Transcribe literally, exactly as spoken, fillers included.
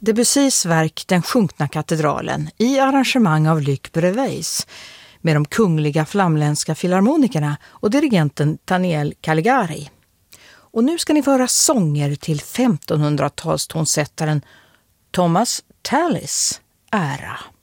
Debussys verk Den sjunkna katedralen i arrangemang av Luc Breveis med de kungliga flamländska filharmonikerna och dirigenten Daniel Caligari. Och nu ska ni få höra sånger till femtonhundratalstonsättaren Thomas Tallis ära.